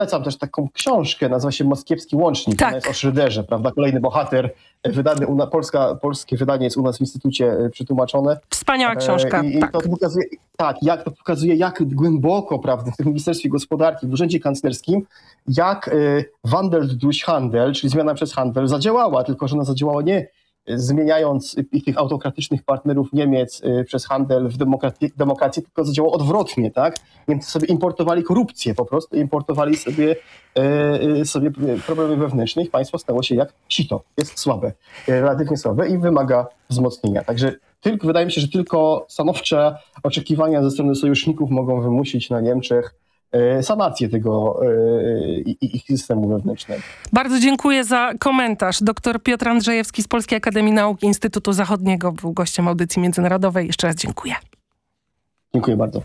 Polecam też taką książkę, nazywa się Moskiewski Łącznik. Tak. Ona jest o Schröderze, prawda? Kolejny bohater, wydany polskie wydanie jest u nas w Instytucie przetłumaczone. Wspaniała książka. I tak. to pokazuje, jak głęboko, prawda, w tym Ministerstwie Gospodarki, w Urzędzie Kanclerskim, jak Wandel durch Handel, czyli zmiana przez handel, zadziałała, tylko że ona zadziałała nie zmieniając tych autokratycznych partnerów Niemiec przez handel w demokrację, tylko zadziałało odwrotnie, tak? Niemcy sobie importowali korupcję po prostu, importowali sobie problemy wewnętrzne. Ich państwo stało się jak sito. Jest słabe, relatywnie słabe i wymaga wzmocnienia. Także wydaje mi się, że tylko stanowcze oczekiwania ze strony sojuszników mogą wymusić na Niemczech sanację tego ich systemu wewnętrznego. Bardzo dziękuję za komentarz. Dr Piotr Andrzejewski z Polskiej Akademii Nauk Instytutu Zachodniego był gościem audycji międzynarodowej. Jeszcze raz dziękuję. Dziękuję bardzo.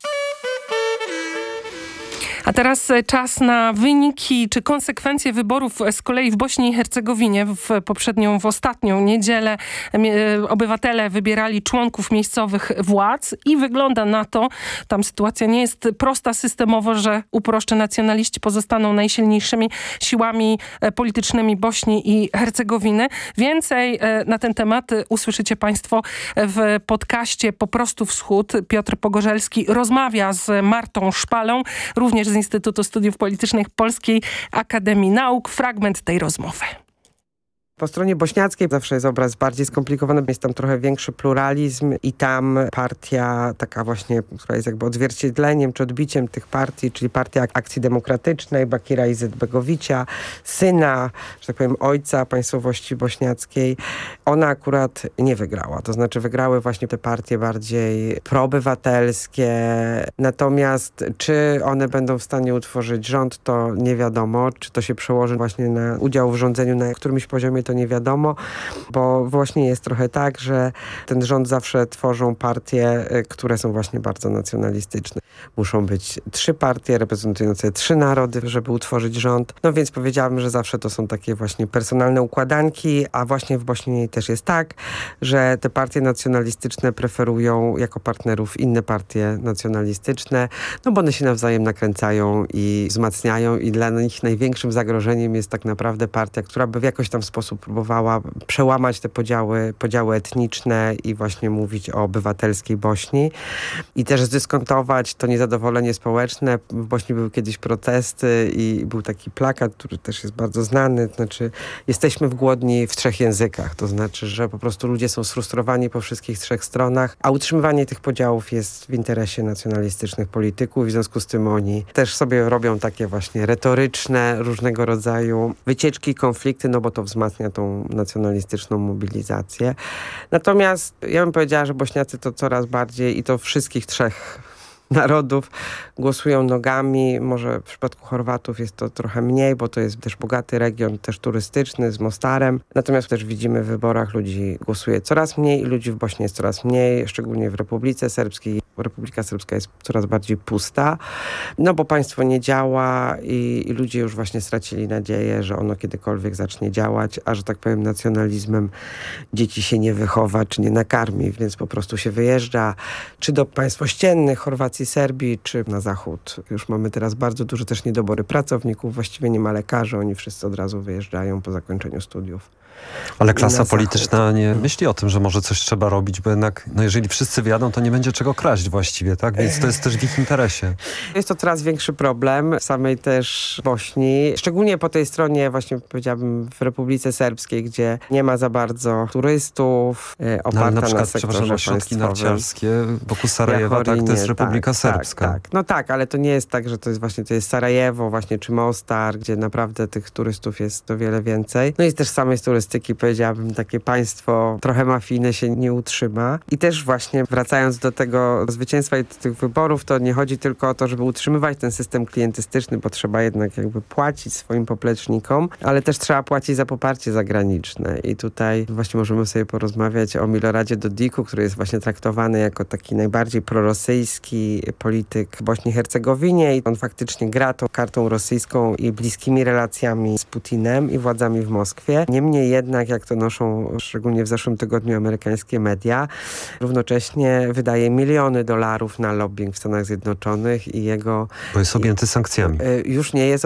A teraz czas na wyniki czy konsekwencje wyborów z kolei w Bośni i Hercegowinie. W ostatnią niedzielę obywatele wybierali członków miejscowych władz i wygląda na to, tam sytuacja nie jest prosta systemowo, że uproszczę, nacjonaliści pozostaną najsilniejszymi siłami politycznymi Bośni i Hercegowiny. Więcej na ten temat usłyszycie państwo w podcaście Po prostu Wschód. Piotr Pogorzelski rozmawia z Martą Szpalą, również z Instytutu Studiów Politycznych Polskiej Akademii Nauk. Fragment tej rozmowy. Po stronie bośniackiej zawsze jest obraz bardziej skomplikowany, jest tam trochę większy pluralizm i tam partia taka właśnie, która jest jakby odzwierciedleniem czy odbiciem tych partii, czyli Partia Akcji Demokratycznej, Bakira Izetbegovicia, syna, że tak powiem, ojca państwowości bośniackiej, ona akurat nie wygrała. To znaczy wygrały właśnie te partie bardziej proobywatelskie, natomiast czy one będą w stanie utworzyć rząd, to nie wiadomo. Czy to się przełoży właśnie na udział w rządzeniu na którymś poziomie, to nie wiadomo, bo właśnie jest trochę tak, że ten rząd zawsze tworzą partie, które są właśnie bardzo nacjonalistyczne. Muszą być 3 partie reprezentujące 3 narody, żeby utworzyć rząd. No więc powiedziałabym, że zawsze to są takie właśnie personalne układanki, a właśnie w Bośni też jest tak, że te partie nacjonalistyczne preferują jako partnerów inne partie nacjonalistyczne, no bo one się nawzajem nakręcają i wzmacniają i dla nich największym zagrożeniem jest tak naprawdę partia, która by w jakoś tam sposób próbowała przełamać te podziały etniczne i właśnie mówić o obywatelskiej Bośni i też zdyskontować to niezadowolenie społeczne. W Bośni były kiedyś protesty i był taki plakat, który też jest bardzo znany, to znaczy jesteśmy głodni w 3 językach, to znaczy, że po prostu ludzie są sfrustrowani po wszystkich 3 stronach, a utrzymywanie tych podziałów jest w interesie nacjonalistycznych polityków i w związku z tym oni też sobie robią takie właśnie retoryczne różnego rodzaju wycieczki, konflikty, no bo to wzmacnia tą nacjonalistyczną mobilizację. Natomiast ja bym powiedziała, że Bośniacy to coraz bardziej i to wszystkich 3 narodów głosują nogami. Może w przypadku Chorwatów jest to trochę mniej, bo to jest też bogaty region, też turystyczny z Mostarem. Natomiast też widzimy w wyborach ludzi głosuje coraz mniej i ludzi w Bośni jest coraz mniej, szczególnie w Republice Serbskiej. Republika Serbska jest coraz bardziej pusta, no bo państwo nie działa i ludzie już właśnie stracili nadzieję, że ono kiedykolwiek zacznie działać, a że tak powiem nacjonalizmem dzieci się nie wychowa, czy nie nakarmi, więc po prostu się wyjeżdża, czy do państw ościennych, Chorwacji, Serbii, czy na zachód. Już mamy teraz bardzo duże też niedobory pracowników, właściwie nie ma lekarzy, oni wszyscy od razu wyjeżdżają po zakończeniu studiów. Ale klasa polityczna nie myśli o tym, że może coś trzeba robić, bo jednak, no jeżeli wszyscy wyjadą, to nie będzie czego kraść właściwie, tak? Więc to jest też w ich interesie. Jest to coraz większy problem w samej też Bośni, szczególnie po tej stronie właśnie powiedziałabym w Republice Serbskiej, gdzie nie ma za bardzo turystów, oparta na przykład, na sektorze ośrodki państwowym. narciarskie wokół Sarajewa, tak? To jest Republika Serbska. Tak. No tak, ale to nie jest tak, że to jest Sarajewo właśnie, czy Mostar, gdzie naprawdę tych turystów jest o wiele więcej. No i też samej turystyki, powiedziałabym, takie państwo trochę mafijne się nie utrzyma. I też właśnie wracając do tego zwycięstwa i do tych wyborów, to nie chodzi tylko o to, żeby utrzymywać ten system klientystyczny, bo trzeba jednak jakby płacić swoim poplecznikom, ale też trzeba płacić za poparcie zagraniczne. I tutaj właśnie możemy sobie porozmawiać o Miloradzie Dodiku, który jest właśnie traktowany jako taki najbardziej prorosyjski polityk w Bośni i Hercegowinie i on faktycznie gra tą kartą rosyjską i bliskimi relacjami z Putinem i władzami w Moskwie. Niemniej Niemniej jednak, jak to noszą szczególnie w zeszłym tygodniu amerykańskie media, równocześnie wydaje miliony dolarów na lobbying w Stanach Zjednoczonych i jego... Bo jest objęty sankcjami. Już nie jest